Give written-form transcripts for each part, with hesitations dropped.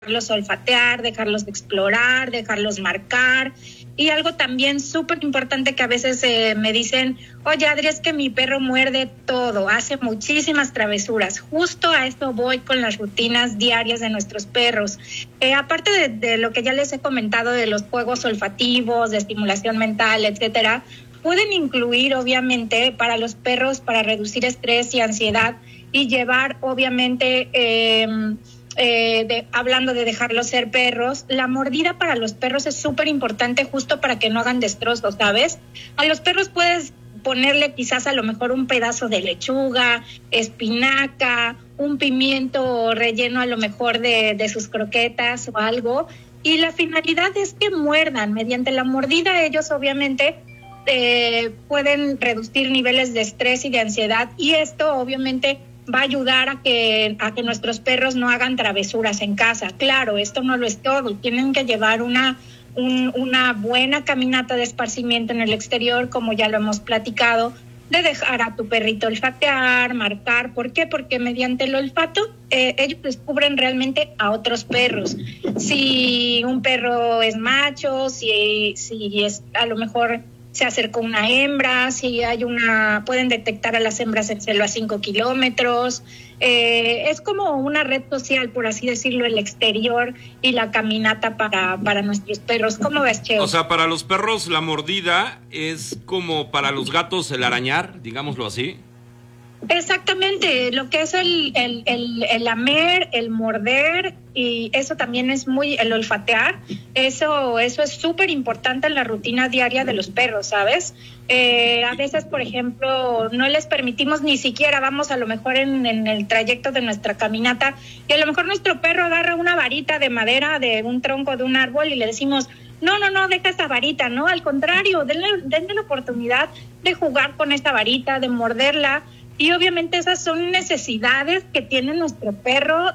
dejarlos olfatear, dejarlos explorar, dejarlos marcar. Y algo también súper importante que a veces me dicen, oye Adri, es que mi perro muerde todo, hace muchísimas travesuras. Justo a esto voy con las rutinas diarias de nuestros perros. Aparte de lo que ya les he comentado de los juegos olfativos, de estimulación mental, etcétera, pueden incluir obviamente para los perros, para reducir estrés y ansiedad y llevar obviamente... hablando de dejarlos ser perros, la mordida para los perros es súper importante justo para que no hagan destrozos, ¿sabes? A los perros puedes ponerle quizás a lo mejor un pedazo de lechuga, espinaca, un pimiento relleno a lo mejor de sus croquetas o algo, y la finalidad es que muerdan. Mediante la mordida ellos obviamente pueden reducir niveles de estrés y de ansiedad, y esto obviamente va a ayudar a que nuestros perros no hagan travesuras en casa. Claro, esto no lo es todo. Tienen que llevar una buena caminata de esparcimiento en el exterior, como ya lo hemos platicado, de dejar a tu perrito olfatear, marcar. ¿Por qué? Porque mediante el olfato ellos descubren realmente a otros perros. Si un perro es macho, si es a lo mejor se acercó una hembra, si hay pueden detectar a las hembras en celo a 5 kilómetros. Es como una red social, por así decirlo, el exterior y la caminata para nuestros perros. ¿Cómo ves, Cheo? O sea, para los perros la mordida es como para los gatos el arañar, digámoslo así. Exactamente, lo que es el lamer, el morder, y eso también es el olfatear, eso es súper importante en la rutina diaria de los perros, ¿sabes? A veces, por ejemplo, no les permitimos ni siquiera, vamos a lo mejor en el trayecto de nuestra caminata, y a lo mejor nuestro perro agarra una varita de madera de un tronco de un árbol y le decimos, no, deja esa varita, ¿no? Al contrario, denle la oportunidad de jugar con esa varita, de morderla. Y obviamente esas son necesidades que tiene nuestro perro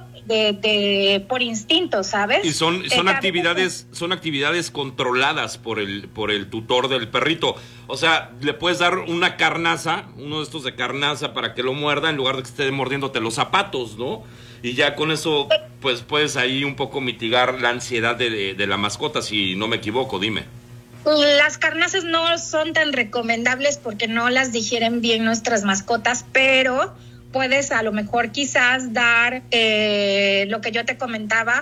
por instinto, ¿sabes? Y son actividades controladas por el tutor del perrito. O sea, le puedes dar una carnaza, uno de estos de carnaza para que lo muerda en lugar de que esté mordiéndote los zapatos, ¿no? Y ya con eso, pues puedes ahí un poco mitigar la ansiedad de la mascota, si no me equivoco, dime. Las carnazas no son tan recomendables porque no las digieren bien nuestras mascotas, pero puedes a lo mejor quizás dar lo que yo te comentaba,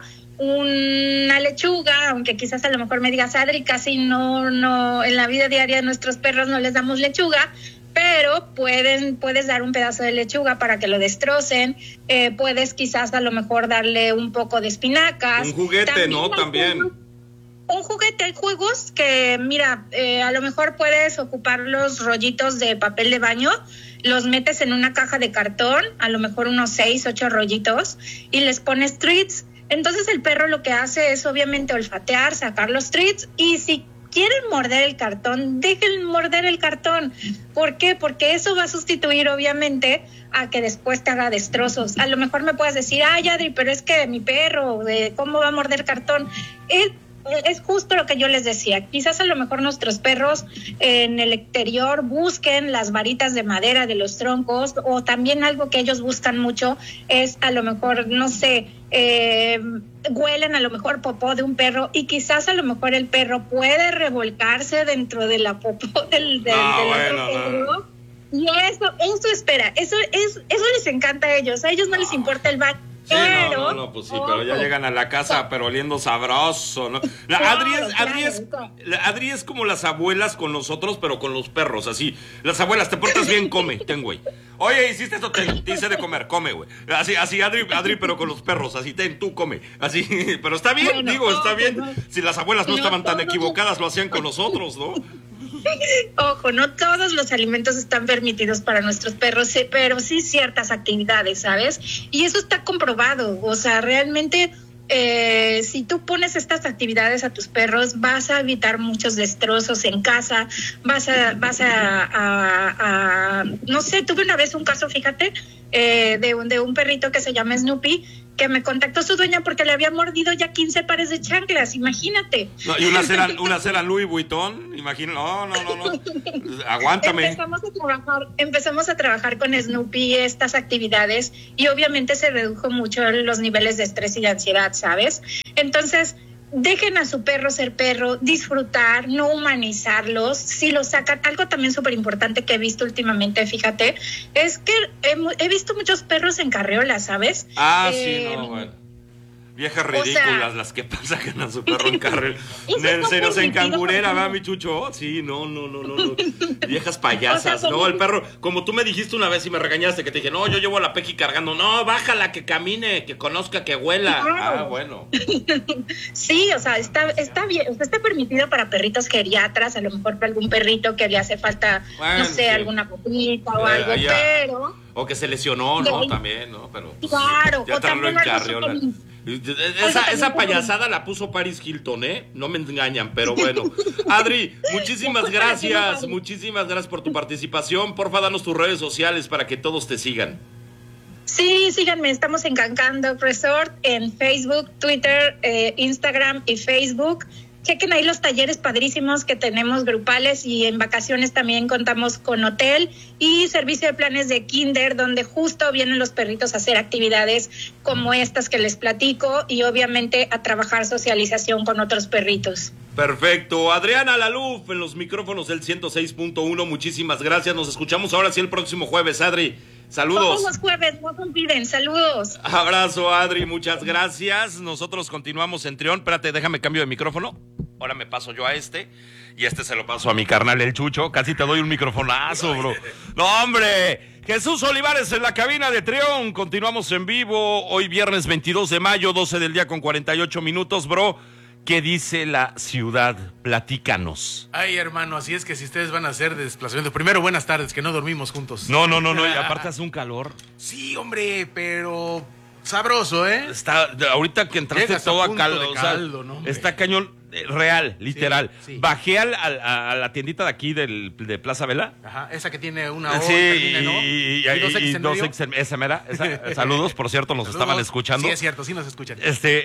una lechuga, aunque quizás a lo mejor me digas, Adri, casi no, en la vida diaria de nuestros perros no les damos lechuga, pero puedes dar un pedazo de lechuga para que lo destrocen, puedes quizás a lo mejor darle un poco de espinacas. Un juguete, también, ¿no? También. Un juguete, hay juegos que, mira, a lo mejor puedes ocupar los rollitos de papel de baño, los metes en una caja de cartón, a lo mejor unos 6, 8 rollitos, y les pones treats. Entonces el perro lo que hace es obviamente olfatear, sacar los treats, y si quieren morder el cartón, dejen morder el cartón. ¿Por qué? Porque eso va a sustituir obviamente a que después te haga destrozos. A lo mejor me puedes decir, ay Adri, pero es que mi perro, ¿cómo va a morder cartón? Es justo lo que yo les decía. Quizás a lo mejor nuestros perros en el exterior busquen las varitas de madera de los troncos, o también algo que ellos buscan mucho es a lo mejor, no sé, huelen a lo mejor popó de un perro, y quizás a lo mejor el perro puede revolcarse dentro de la popó del otro perro. Y eso les encanta a ellos no les importa el baño. Sí, no, pues sí, pero ya llegan a la casa pero oliendo sabroso, ¿no? Adri es como las abuelas con nosotros, pero con los perros, así. Las abuelas, te portas bien, come, güey. Oye, hiciste esto, te hice de comer, come, güey. Así Adri, pero con los perros, así, tú come. Así, pero está bien, está bien. Si las abuelas no estaban tan equivocadas, lo hacían con nosotros, ¿no? Ojo, no todos los alimentos están permitidos para nuestros perros, pero sí ciertas actividades, ¿sabes? Y eso está comprobado, o sea, realmente si tú pones estas actividades a tus perros, vas a evitar muchos destrozos en casa, vas a no sé, tuve una vez un caso, fíjate, de un perrito que se llama Snoopy, que me contactó su dueña porque le había mordido ya 15 pares de chanclas, imagínate. No, y unas eran Louis Vuitton, imagínate. No. Aguántame. Empezamos a trabajar con Snoopy estas actividades y obviamente se redujo mucho los niveles de estrés y de ansiedad, ¿sabes? Entonces, dejen a su perro ser perro, disfrutar, no humanizarlos. Si lo sacan, algo también súper importante que he visto últimamente, fíjate, es que he visto muchos perros en carriolas, ¿sabes? Sí, no, bueno. Viejas ridículas, las que sacan a su perro en carrera. En serio, se encangurera, ¿va, mi Chucho? Sí, no. Viejas payasas, ¿no? El perro, como tú me dijiste una vez y me regañaste, que te dije, no, yo llevo a la Pequi cargando. No, bájala, que camine, que conozca, que huela. Claro. Bueno. Sí, o sea, está bien, o sea, está permitido para perritos geriatras, a lo mejor para algún perrito que le hace falta, no sé, alguna popita o algo, pero... O que se lesionó, ¿no? También, ¿no? Pero claro, ya o también en carriola. Esa payasada la puso Paris Hilton, ¿eh? No me engañan, pero bueno. Adri, muchísimas gracias por tu participación. Porfa, danos tus redes sociales para que todos te sigan. Sí, síganme, estamos en Cancan Dog Resort en Facebook, Twitter, Instagram y Facebook. Chequen ahí los talleres padrísimos que tenemos grupales y en vacaciones también contamos con hotel y servicio de planes de kinder donde justo vienen los perritos a hacer actividades como estas que les platico y obviamente a trabajar socialización con otros perritos. Perfecto. Adriana Laluf en los micrófonos del 106.1, muchísimas gracias. Nos escuchamos ahora sí el próximo jueves, Adri. Saludos. Todos los jueves, no se olviden, saludos. Abrazo, Adri, muchas gracias. Nosotros continuamos en Trión. Espérate, déjame cambio de micrófono. Ahora me paso yo a este y este se lo paso a mi carnal el Chucho. Casi te doy un microfonazo, bro. ¡No, hombre! Jesús Olivares en la cabina de Trión. Continuamos en vivo. Hoy viernes 22 de mayo, 12 del día con 48 minutos, bro. ¿Qué dice la ciudad? Platícanos. Ay, hermano, así es que si ustedes van a hacer desplazamiento, primero buenas tardes, que no dormimos juntos. No, y aparte hace un calor. Sí, hombre, pero sabroso, ¿eh? Está, ahorita que entraste llegas todo a caldo, caldo, ¿no? Está cañón, real, literal. Sí. Bajé a la tiendita de aquí de Plaza Vela. Ajá, esa que tiene una hora, Sí, termina, ¿no? y dos X esa mera. Saludos, por cierto, nos estaban escuchando. Sí, es cierto, sí nos escuchan.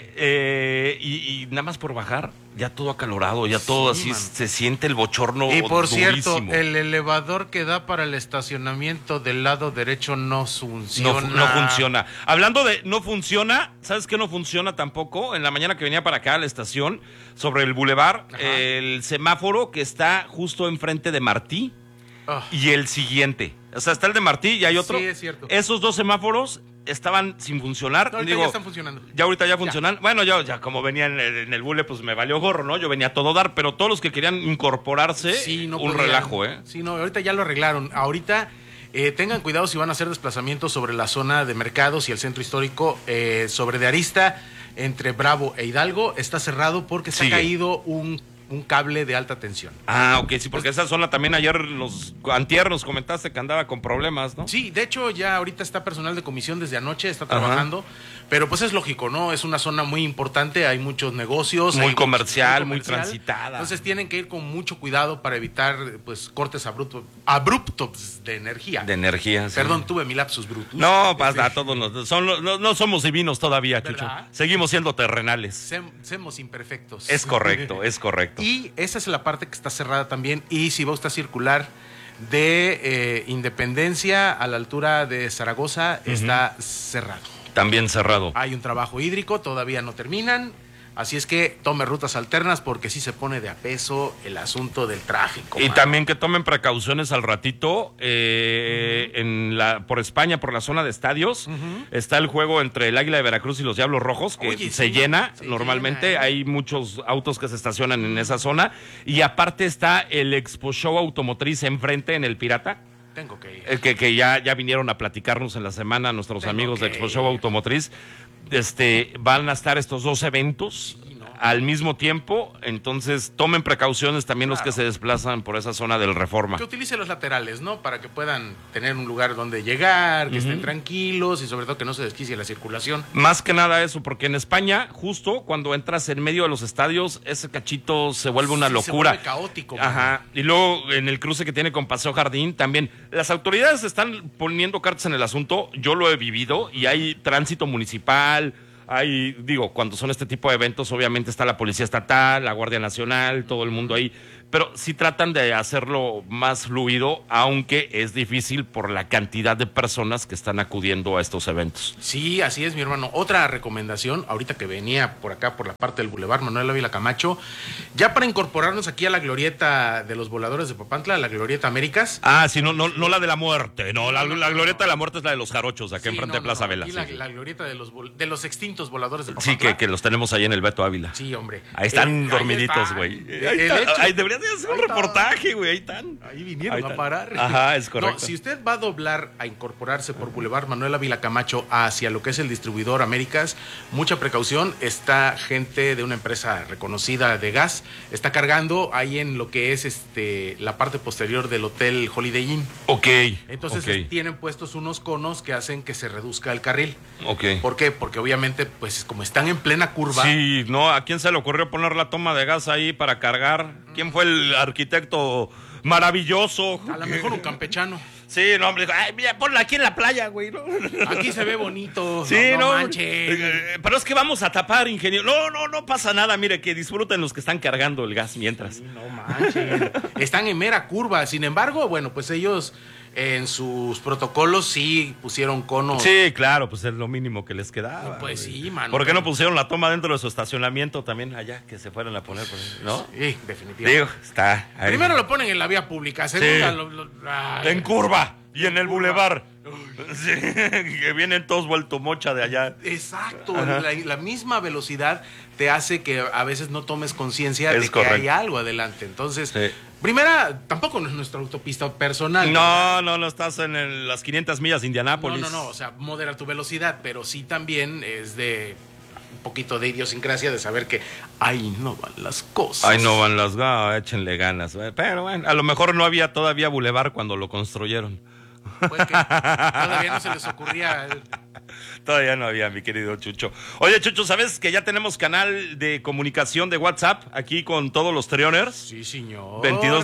Y nada más por bajar, ya todo acalorado, ya todo así, man. Se siente el bochorno. Y por durísimo. cierto, el elevador que da para el estacionamiento del lado derecho no funciona. No funciona. Hablando de no funciona, ¿sabes qué no funciona tampoco? En la mañana que venía para acá a la estación, sobre el bulevar, el semáforo que está justo enfrente de Martí y el siguiente. O sea, está el de Martí y hay otro. Sí, es cierto. Esos dos semáforos estaban sin funcionar. No, ahorita ya están funcionando. Ya ahorita ya funcionan. Ya. Bueno, ya como venía en el bule, pues me valió gorro, ¿no? Yo venía a todo dar, pero todos los que querían incorporarse, un relajo, ¿eh? Sí, no, ahorita ya lo arreglaron. Ahorita tengan cuidado si van a hacer desplazamientos sobre la zona de mercados y el centro histórico, sobre de Arista, entre Bravo e Hidalgo, está cerrado porque se ha caído un cable de alta tensión. Ah, ok, sí, porque esa zona también antier nos comentaste que andaba con problemas, ¿no? Sí, de hecho ya ahorita está personal de comisión desde anoche, está trabajando, pero pues es lógico, ¿no? Es una zona muy importante, hay muchos negocios. Muy comercial, muy transitada. Entonces tienen que ir con mucho cuidado para evitar, pues, cortes abruptos de energía. De energía, sí. Perdón, tuve mi lapsus brutus. No, pasa, todos no somos divinos todavía, Chucho. Seguimos siendo terrenales. Somos imperfectos. Es correcto, es correcto. Y esa es la parte que está cerrada también. Y si va usted a circular de Independencia a la altura de Zaragoza, está cerrado. También cerrado. Hay un trabajo hídrico, todavía no terminan. Así es que tome rutas alternas porque sí se pone de a peso el asunto del tráfico. Y también que tomen precauciones al ratito. Por España, por la zona de estadios, está el juego entre el Águila de Veracruz y los Diablos Rojos, que se llena normalmente. Hay muchos autos que se estacionan en esa zona. Y aparte está el Expo Show Automotriz enfrente en el Pirata. Tengo que ir. Que ya vinieron a platicarnos en la semana nuestros amigos de Expo Show Automotriz. Van a estar estos dos eventos al mismo tiempo, entonces tomen precauciones también los que Claro. se desplazan por esa zona del Reforma. Que utilice los laterales, ¿no? Para que puedan tener un lugar donde llegar, que estén tranquilos y sobre todo que no se desquicie la circulación. Más que nada eso, porque en España, justo cuando entras en medio de los estadios, ese cachito se vuelve una Sí, locura. se vuelve caótico. Ajá. Y luego en el cruce que tiene con Paseo Jardín también. Las autoridades están poniendo cartas en el asunto. Yo lo he vivido y hay tránsito municipal. Hay, cuando son este tipo de eventos, obviamente está la Policía Estatal, la Guardia Nacional, todo el mundo ahí. Pero sí tratan de hacerlo más fluido, aunque es difícil por la cantidad de personas que están acudiendo a estos eventos. Sí, así es, mi hermano. Otra recomendación, ahorita que venía por acá, por la parte del Boulevard Manuel Ávila Camacho, ya para incorporarnos aquí a la glorieta de los voladores de Papantla, la glorieta Américas. Ah, sí, no la de la muerte, no, la glorieta de la muerte es la de los jarochos, acá Sí, enfrente de Plaza Vela. Aquí sí. la glorieta de los extintos voladores de Sí, Papantla. que los tenemos ahí en el Beto Ávila. Sí, hombre. Ahí están Ahí dormiditos, están. güey. De hecho, Ahí deberías de hacer un ahí está. reportaje, güey, ahí están. Ahí vinieron Ahí a están. parar. Ajá, es correcto. No, si usted va a doblar, a incorporarse por Boulevard Manuel Ávila Camacho hacia lo que es el distribuidor Américas, mucha precaución. Está gente de una empresa reconocida de gas, está cargando ahí en lo que es la parte posterior del hotel Holiday Inn. Ok. Entonces tienen puestos unos conos que hacen que se reduzca el carril. Ok. ¿Por qué? Porque obviamente, pues como están en plena curva. Sí, no, ¿a quién se le ocurrió poner la toma de gas ahí para cargar? ¿Quién fue el arquitecto maravilloso? A lo mejor un campechano. Sí, no, hombre, ay, mira, ponla aquí en la playa, güey. ¿no? Aquí se ve bonito. Sí, no no, manchen. pero es que vamos a tapar, ingeniero. No pasa nada, mire, que disfruten los que están cargando el gas mientras. No manchen. Están en mera curva. Sin embargo, bueno, pues ellos en sus protocolos sí pusieron conos. Sí, claro, pues es lo mínimo que les quedaba. Pues güey. sí, mano. ¿Por qué no pusieron la toma dentro de su estacionamiento también allá, que se fueran a poner, ¿no? Sí, definitivamente. Digo, está ahí. Primero lo ponen en la vía pública, segunda ay. En curva y en el bulevar. Sí, que vienen todos vuelto mocha de allá. Exacto, la misma velocidad te hace que a veces no tomes conciencia Es de correcto. que hay algo adelante. Entonces, Sí. primera, tampoco no es nuestra autopista personal. No estás en las 500 millas de Indianápolis. No, o sea, modera tu velocidad, pero sí también es de un poquito de idiosincrasia de saber que ahí no van las cosas. Ahí no van las ganas, échenle ganas. Pero bueno, a lo mejor no había todavía bulevar cuando lo construyeron. Pues que todavía no se les ocurría. Todavía no había, mi querido Chucho. Oye, Chucho, ¿sabes que ya tenemos canal de comunicación de WhatsApp aquí con todos los Treoners? Sí, señor.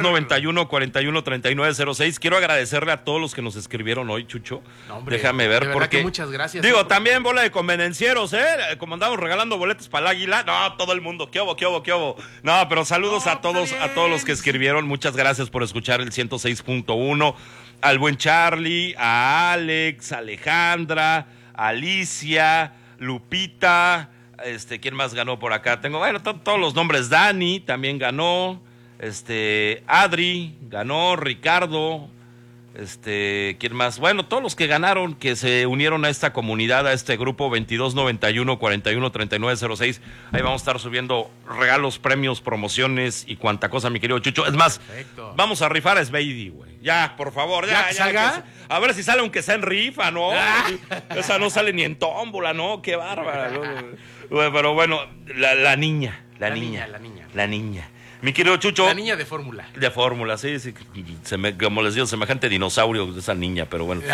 2291-413906. Quiero agradecerle a todos los que nos escribieron hoy, Chucho. No, hombre, Déjame ver de verdad porque que muchas gracias. Digo, también bola de convenencieros, como andamos regalando boletos para el Águila. No, todo el mundo, qué obo. No, pero saludos No, a todos los que bien. escribieron. Muchas gracias por escuchar el 106.1. Al buen Charlie, a Alex, a Alejandra, a Alicia, Lupita, ¿quién más ganó por acá? Tengo, bueno, todos los nombres. Dani también ganó, Adri ganó, Ricardo, ¿quién más? Bueno, todos los que ganaron, que se unieron a esta comunidad, a este grupo 2291-413906. Ahí vamos a estar subiendo regalos, premios, promociones y cuanta cosa, mi querido Chucho. Es más, Perfecto. vamos a rifar a Sbeidi, güey. Ya, por favor, ¿Ya que salga? a ver si sale aunque sea en rifa, ¿no? Esa no sale ni en tómbola, ¿no? Qué bárbara. ¿no? Pero bueno, la niña. La niña. Mi querido Chucho. La niña de fórmula. De fórmula, sí. Como les digo, semejante dinosaurio de esa niña, pero bueno.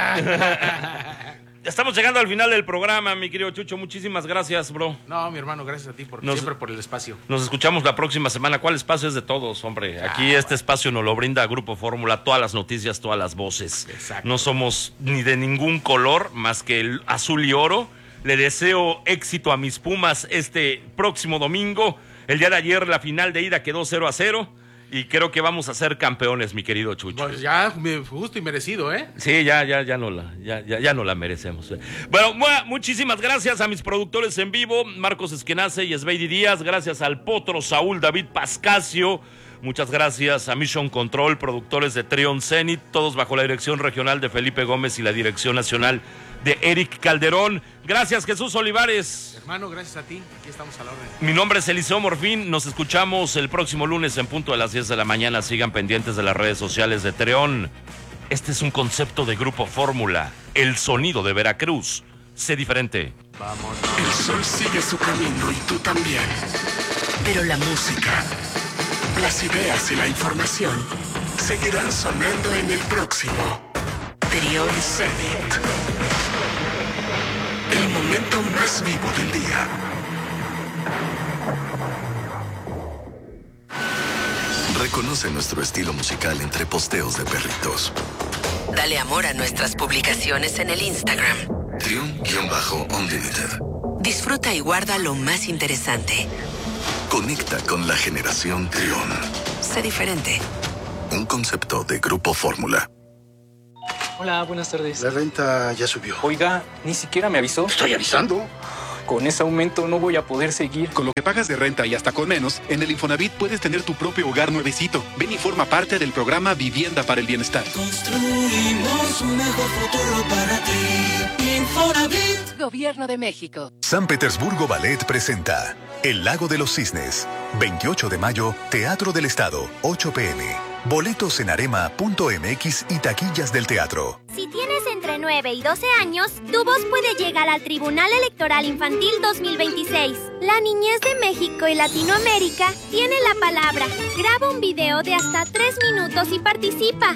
Estamos llegando al final del programa, mi querido Chucho. Muchísimas gracias, bro. No, mi hermano, gracias a ti siempre por el espacio. Nos escuchamos la próxima semana. ¿Cuál espacio es de todos, hombre? Aquí este espacio nos lo brinda Grupo Fórmula, todas las noticias, todas las voces. Exacto. No somos ni de ningún color más que el azul y oro. Le deseo éxito a mis Pumas este próximo domingo. El día de ayer la final de ida quedó 0-0 y creo que vamos a ser campeones, mi querido Chucho. Pues ya, justo y merecido, ¿eh? Sí, ya no la merecemos. Bueno, muchísimas gracias a mis productores en vivo, Marcos Esquenace y Esbeidi Díaz. Gracias al Potro Saúl David Pascasio. Muchas gracias a Mission Control, productores de Trion Zenit, todos bajo la dirección regional de Felipe Gómez y la dirección nacional de Eric Calderón. Gracias, Jesús Olivares. Hermano, gracias a ti. Aquí estamos a la orden. Mi nombre es Eliseo Morfín. Nos escuchamos el próximo lunes en punto de las 10 de la mañana. Sigan pendientes de las redes sociales de Treón. Este es un concepto de Grupo Fórmula. El sonido de Veracruz. Sé diferente. Vamos. El sol sigue su camino y tú también. Pero la música, las ideas y la información seguirán sonando en el próximo Trión Zenit. El momento más vivo del día. Reconoce nuestro estilo musical entre posteos de perritos. Dale amor a nuestras publicaciones en el Instagram. Trión-Unlimited. Disfruta y guarda lo más interesante. Conecta con la generación Trión. Sé diferente. Un concepto de Grupo Fórmula. Hola, buenas tardes. La renta ya subió. Oiga, ni siquiera me avisó. Estoy avisando. Con ese aumento no voy a poder seguir. Con lo que pagas de renta y hasta con menos, en el Infonavit puedes tener tu propio hogar nuevecito. Ven y forma parte del programa Vivienda para el Bienestar. Construimos un mejor futuro para ti. Infonavit. Gobierno de México. San Petersburgo Ballet presenta El Lago de los Cisnes. 28 de mayo, Teatro del Estado, 8 p.m. Boletos en arema.mx y taquillas del teatro. Si tienes entre 9 y 12 años, tu voz puede llegar al Tribunal Electoral Infantil 2026. La niñez de México y Latinoamérica tiene la palabra. Graba un video de hasta 3 minutos y participa.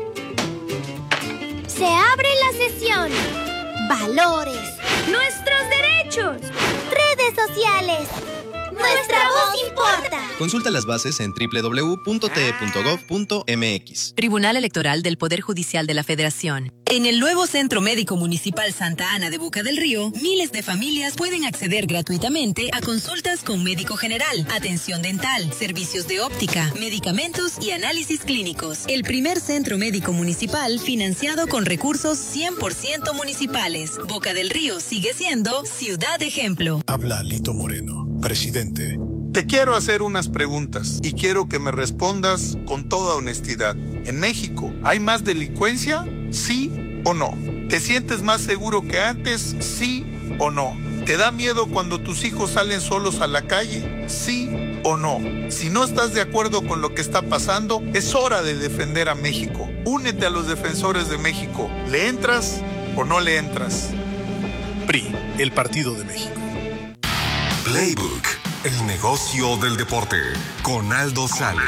Se abre la sesión. Valores. Nuestros derechos. Redes sociales. Nuestra voz importa. Consulta las bases en www.te.gov.mx. Tribunal Electoral del Poder Judicial de la Federación. En el nuevo Centro Médico Municipal Santa Ana de Boca del Río, miles de familias pueden acceder gratuitamente a consultas con médico general, atención dental, servicios de óptica, medicamentos y análisis clínicos. El primer centro médico municipal financiado con recursos 100% municipales. Boca del Río sigue siendo ciudad ejemplo. Habla Lito Moreno, presidente. Te quiero hacer unas preguntas y quiero que me respondas con toda honestidad. ¿En México hay más delincuencia? ¿Sí o no? ¿Te sientes más seguro que antes? ¿Sí o no? ¿Te da miedo cuando tus hijos salen solos a la calle? ¿Sí o no? Si no estás de acuerdo con lo que está pasando, es hora de defender a México. Únete a los defensores de México. ¿Le entras o no le entras? PRI, el Partido de México. Playbook, el negocio del deporte, con Aldo Sales.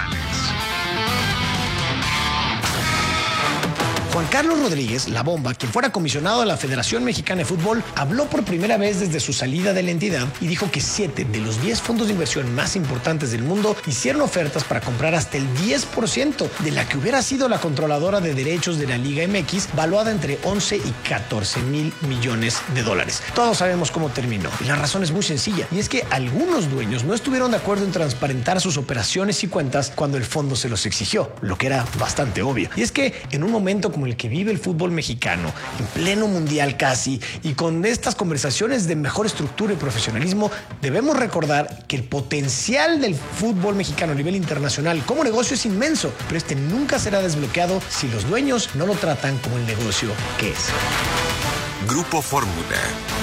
Juan Carlos Rodríguez, La Bomba, quien fuera comisionado de la Federación Mexicana de Fútbol, habló por primera vez desde su salida de la entidad y dijo que 7 de los 10 fondos de inversión más importantes del mundo hicieron ofertas para comprar hasta el 10% de la que hubiera sido la controladora de derechos de la Liga MX, valuada entre 11 y 14 mil millones de dólares. Todos sabemos cómo terminó y la razón es muy sencilla, y es que algunos dueños no estuvieron de acuerdo en transparentar sus operaciones y cuentas cuando el fondo se los exigió, lo que era bastante obvio. Y es que en un momento como el que vive el fútbol mexicano, en pleno mundial casi, y con estas conversaciones de mejor estructura y profesionalismo, debemos recordar que el potencial del fútbol mexicano a nivel internacional como negocio es inmenso, pero este nunca será desbloqueado si los dueños no lo tratan como el negocio que es. Grupo Fórmula.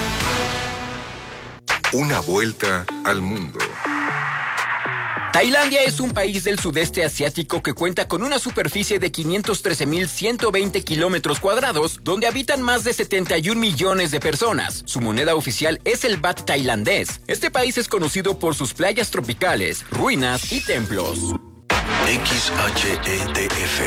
Una vuelta al mundo. Tailandia es un país del sudeste asiático que cuenta con una superficie de 513.120 kilómetros cuadrados, donde habitan más de 71 millones de personas. Su moneda oficial es el baht tailandés. Este país es conocido por sus playas tropicales, ruinas y templos. XHETF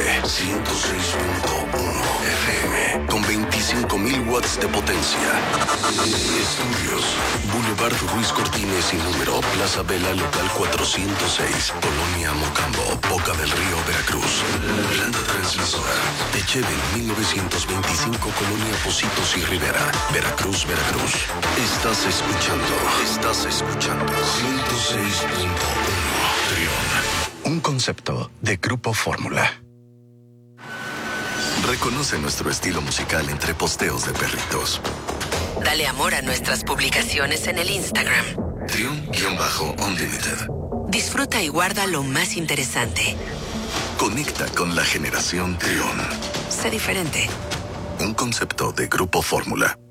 106.1 FM con 25.000 watts de potencia. Estudios Boulevard Ruiz Cortines y número Plaza Vela Local 406, Colonia Mocambo, Boca del Río, Veracruz. Planta transmisora Techeve 1925, Colonia Pocitos y Rivera, Veracruz, Veracruz. Estás escuchando 106.1 Trión. Un concepto de Grupo Fórmula. Reconoce nuestro estilo musical entre posteos de perritos. Dale amor a nuestras publicaciones en el Instagram. Trión-Unlimited. Disfruta y guarda lo más interesante. Conecta con la generación Trión. Sé diferente. Un concepto de Grupo Fórmula.